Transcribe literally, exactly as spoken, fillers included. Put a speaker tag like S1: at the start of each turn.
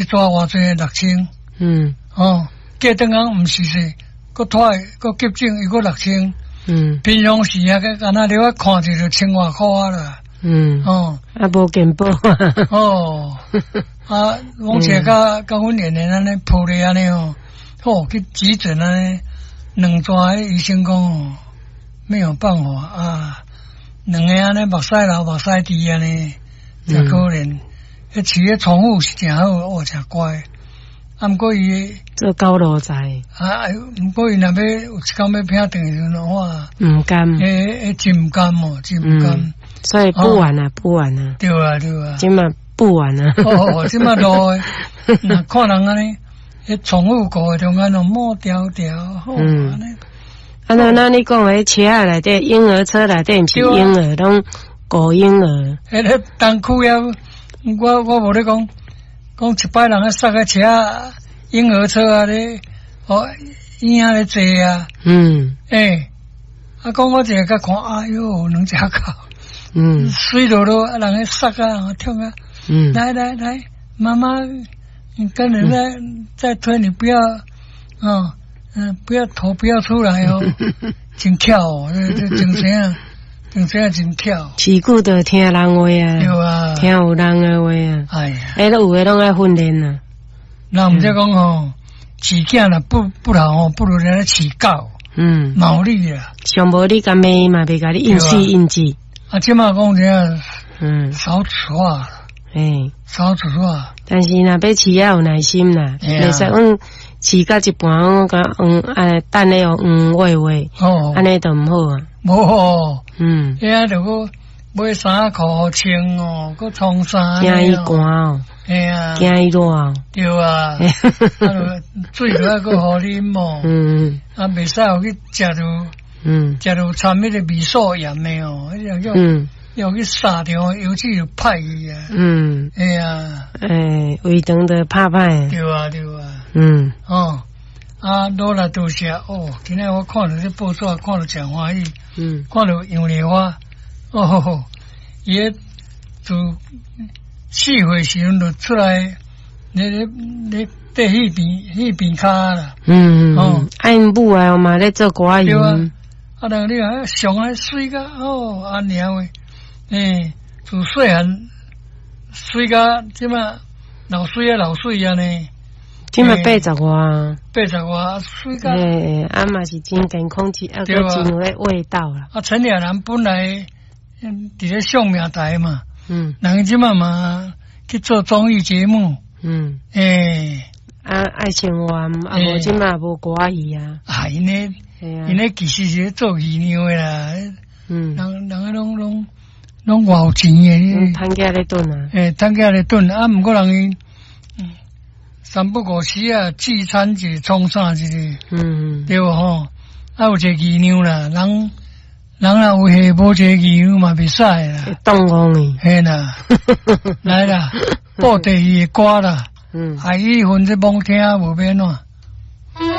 S1: 抓偌济六千，
S2: 嗯，
S1: 哦，过等下毋是说，搁拖搁急诊又搁六千，
S2: 嗯，
S1: 平常时啊，个干那了啊看者就千外箍啊啦，
S2: 嗯，
S1: 哦，
S2: 啊无健保，
S1: 哦，啊，往且甲甲阮年年安尼铺咧安尼哦，哦，去急诊安尼，两抓医生讲哦，没有办法啊，两个安尼目屎流目屎滴安尼，真可怜。迄饲个宠物是真好，哦，真乖。啊，毋过伊
S2: 做高路仔，
S1: 啊，毋过伊若要有一工要拼等于哇，
S2: 毋甘，
S1: 诶诶，真毋甘哦，真毋甘。
S2: 所以不玩啊，不玩啊。
S1: 对啊，对啊。
S2: 今嘛不玩啊。
S1: 哦，今嘛路诶，那看人安尼，迄宠物狗诶中间哦，摸条条，嗯，安尼。
S2: 啊，那那你讲诶，车仔内底婴儿车内底毋是婴儿，拢狗婴儿。
S1: 迄个东区啊，我我无咧讲，讲一摆人咧塞个车婴儿车啊咧，哦，婴仔咧坐啊。嗯。诶，啊，讲我一个甲看，哎哟，两只狗。嗯。水落落，啊，人咧塞啊，跳啊。嗯。来来来，妈妈，你跟人家再推，你不要，哦。嗯，不要头不要出来哦，真跳哦，这这真谁啊，真谁啊，真跳。饲
S2: 久就听人话啊，
S1: 对啊，
S2: 听有人的话啊。哎呀，哎，都有诶，拢爱训练啊。
S1: 那我们再讲哦，饲囝啦，不不然哦，不如人家饲狗。嗯，毛利啦。
S2: 上无你甲妹嘛，别甲你应试应试。
S1: 啊，即马讲这，嗯，少子化了。哎，少子化。但是若要饲要有耐心啦，袂使嗯。饲到一半，我甲嗯，哎，等咧哦，嗯，喂喂，哦，安尼就毋好啊。无好，嗯，遐着个买衫裤穿哦，佮冲衫，惊伊寒哦，哎呀，惊伊热哦，对啊，啊，水落个好啉哦，嗯，啊，袂使有去食着，嗯，食着掺迄个味素盐的哦，迄个嗯。要去杀掉，尤其有歹去啊。嗯，哎呀，哎，胃肠都拍歹。对啊，对啊。嗯，哦，啊，多啦多谢哦。今天我看了这报纸，看了真欢喜。嗯，看了杨丽花，哦，伊就四岁时阵就出来，你你你在迄边迄边卡啦。嗯哦，啊，因母啊嘛咧做歌艺。对啊，啊，人你啊上海水个哦，安尼啊喂。诶，自细汉水甲即马老水啊老水啊呢，即马八十外，八十外水甲，诶，啊嘛是真健康，是啊个真有咧味道啦。啊，陈亚兰本来伫咧上明台嘛，嗯，人即马嘛去做综艺节目，嗯，诶，啊爱情湾啊无即马无歌艺啊，啊因咧，因咧其实是做艺娘诶啦，嗯，人人个拢拢。拢偌有钱诶，摊家咧炖啊，诶，摊家咧炖啊，毋过人伊，嗯，三不五时啊，聚餐一创啥一个，嗯，对无吼，啊有一个姨娘啦，人，人若有下无一个姨娘嘛袂使啦，当讲伊，嘿啦，来啦，报第二个歌啦，嗯，啊伊分这帮听无变喏。